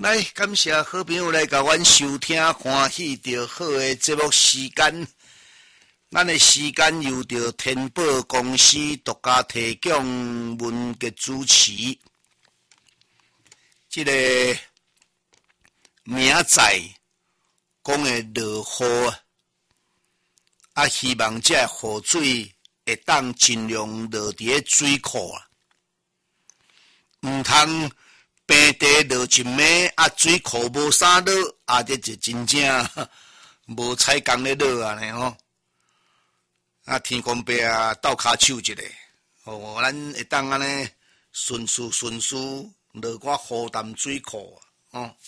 来，感谢好朋友来甲阮收听，欢喜着好诶节目时间。咱诶时间由着天宝公司独家提供，文杰主持。即个明仔讲诶落雨啊，希望这雨水会当尽量落伫咧水库啊，毋通。平地落一暝啊，水库无啥落啊，这就真正无采工咧落啊呢吼。啊，天公伯啊，斗骹手一下，哦，咱会当安尼顺势落个雨淡水库啊，哦。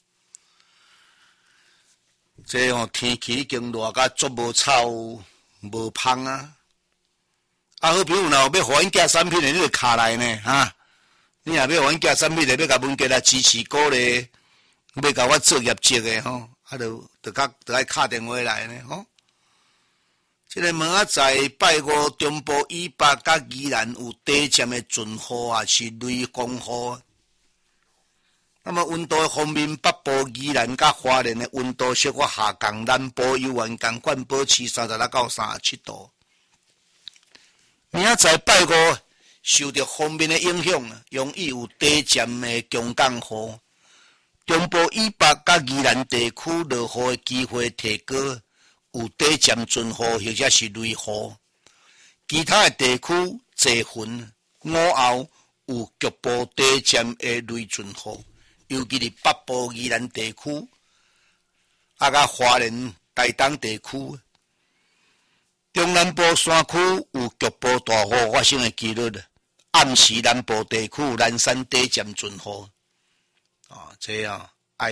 这吼天气已经热甲足无草无芳啊。啊，好朋友若有要互阮寄产品的，你就卡来呢哈。你若要阮寄产品的，要甲文杰来支持鼓励，要甲我做业绩的吼，啊，就爱敲电话来呢吼。这个明仔载拜五中部以北甲宜兰有短暂的阵雨啊，是雷公雨。那么温度方面，北部宜兰甲花莲的温度小可下降，南部有完共管保持36到37度。明仔载拜五。受到方面的影响，容易有短暂的强降雨。中部以北甲宜兰地区落雨的机会提高，有短暂阵雨或者是雷雨。其他的地区侪云，午后有局部短暂的雷阵雨，尤其是北部宜兰地区，啊甲花莲、台东地区。中南部山区有局部大雨发生的几率。暗时南部地区南山短暂阵雨，啊，这样爱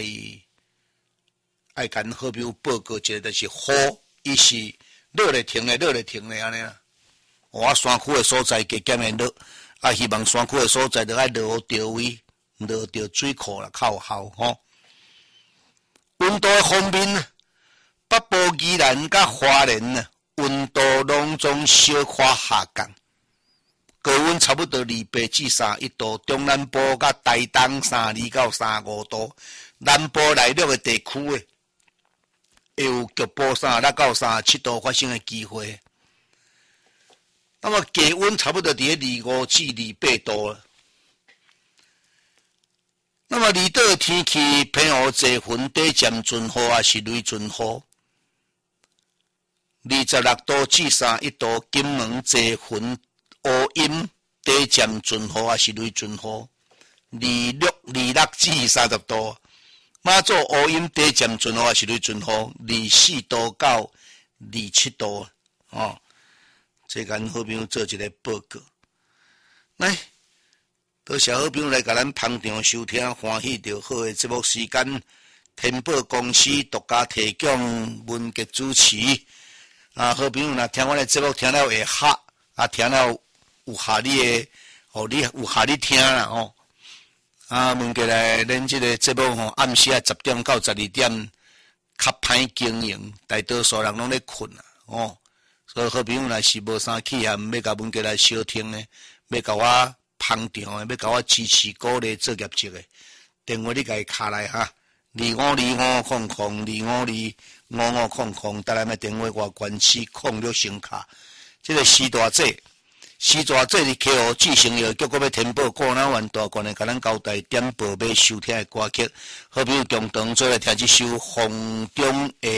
跟好朋友报告一下，就是雨伊是落咧停咧，落咧停咧安尼啦。我山区的所在加减的落，啊，希望山区的所在就爱落到位，落到水库啦，较有效吼。温度方面，北部宜兰甲花莲温度拢总小可下降。高温差不多28至31度，中南部甲台东32到35度，南部内陆的地区会有局部36到37度发生的机会。那么低温差不多伫25至28度了。那么离岛的天气偏雨侪云短暂阵雨啊，是雷阵雨。26度至31度，金门侪云。乌阴短暂阵雨啊，是雷阵雨，26至30度。马祖乌阴短暂阵雨啊，是雷阵雨，24度到27度哦。这跟好朋友做一个报告。来，多谢好朋友来甲咱捧场收听，欢喜着好的节目时间。天宝公司独家提供，文杰主持。啊，好朋友若听我的节目听了会合，啊，听了。有下你的，哦，你有下你听啦吼。啊，问过来，恁这个节目吼，暗时10点到12点，较歹经营，大多数人拢咧困啊，哦。所以好朋友若是无啥气涵，要甲问过来小听呢，要甲我捧场的，要甲我支持鼓励做业绩的，电话你家敲来哈，25250025255500，带来咩电话我关系06先卡，这个时大姐。时抓这里 KO 继承要叫我要填报过南湾大观的，甲咱交代点报要收听的歌曲，好比共同做来听这首《风中的》。